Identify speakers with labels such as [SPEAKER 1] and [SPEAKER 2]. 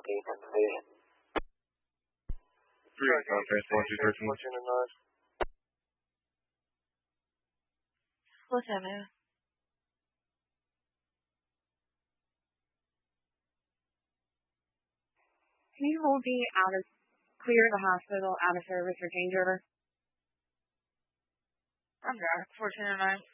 [SPEAKER 1] copy from the station.
[SPEAKER 2] 3 contact 1213.
[SPEAKER 3] What's that, man? Can you hold me clear the hospital, out of service, or change order?
[SPEAKER 4] I'm there. 1409.